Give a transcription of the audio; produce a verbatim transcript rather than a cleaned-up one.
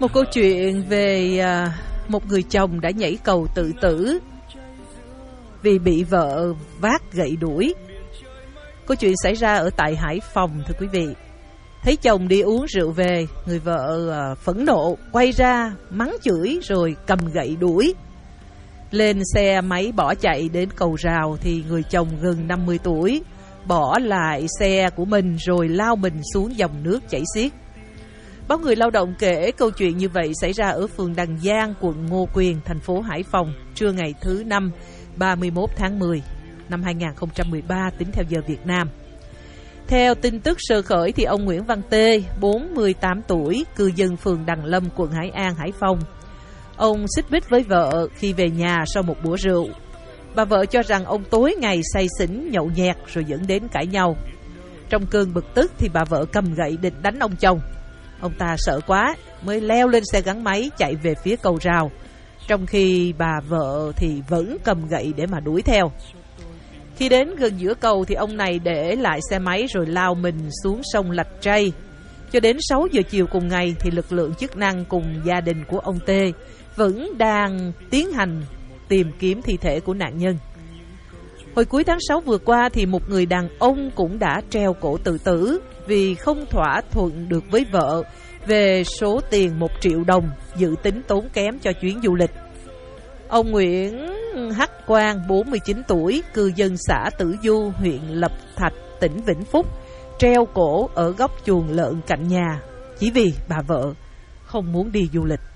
Một câu chuyện về à, một người chồng đã nhảy cầu tự tử vì bị vợ vác gậy đuổi. Câu chuyện xảy ra ở tại Hải Phòng, thưa quý vị. Thấy chồng đi uống rượu về, người vợ à, phẫn nộ quay ra mắng chửi rồi cầm gậy đuổi. Lên xe máy bỏ chạy đến cầu rào thì người chồng gần năm mươi tuổi bỏ lại xe của mình rồi lao mình xuống dòng nước chảy xiết. Báo Người Lao động kể câu chuyện như vậy xảy ra ở phường Đằng Giang, quận Ngô Quyền, thành phố Hải Phòng, trưa ngày thứ Năm, ba mươi mốt tháng mười năm hai nghìn không trăm mười ba tính theo giờ Việt Nam. Theo tin tức sơ khởi thì ông Nguyễn Văn Tê, bốn mươi tám tuổi, cư dân phường Đằng Lâm, quận Hải An, Hải Phòng. Ông xích mích với vợ khi về nhà sau một bữa rượu. Bà vợ cho rằng ông tối ngày say xỉn nhậu nhẹt rồi dẫn đến cãi nhau. Trong cơn bực tức thì bà vợ cầm gậy định đánh ông chồng. Ông ta sợ quá mới leo lên xe gắn máy chạy về phía cầu rào, trong khi bà vợ thì vẫn cầm gậy để mà đuổi theo. Khi đến gần giữa cầu thì ông này để lại xe máy rồi lao mình xuống sông Lạch Tray. Cho đến sáu giờ chiều cùng ngày thì lực lượng chức năng cùng gia đình của ông Tê vẫn đang tiến hành tìm kiếm thi thể của nạn nhân. Hồi cuối tháng sáu vừa qua thì một người đàn ông cũng đã treo cổ tự tử vì không thỏa thuận được với vợ về số tiền một triệu đồng dự tính tốn kém cho chuyến du lịch. Ông Nguyễn Hắc Quang, bốn mươi chín tuổi, cư dân xã Tử Du, huyện Lập Thạch, tỉnh Vĩnh Phúc, treo cổ ở góc chuồng lợn cạnh nhà chỉ vì bà vợ không muốn đi du lịch.